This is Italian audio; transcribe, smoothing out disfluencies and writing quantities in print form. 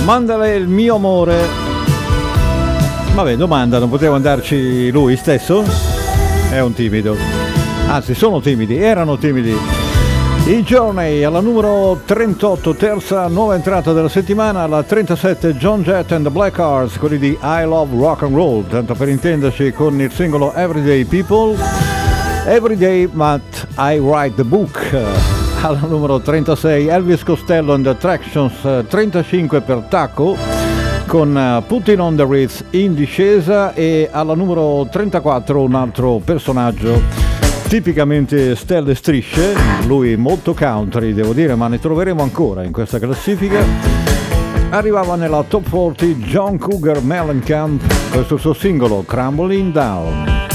Mandale il mio amore. Vabbè, domanda, non poteva andarci lui stesso? È un timido. Anzi, sono timidi, erano timidi. I Journey alla numero 38, terza nuova entrata della settimana. Alla 37 John Jett and the Blackhearts, quelli di I Love Rock and Roll, tanto per intenderci, con il singolo Everyday People. Everyday but I Write the Book. Alla numero 36 Elvis Costello and the Attractions, 35 per Taco con Putting on the Ritz in discesa. E alla numero 34 un altro personaggio tipicamente stelle strisce, lui molto country devo dire, ma ne troveremo ancora in questa classifica. Arrivava nella top 40 John Cougar Mellencamp, questo suo singolo Crumbling Down.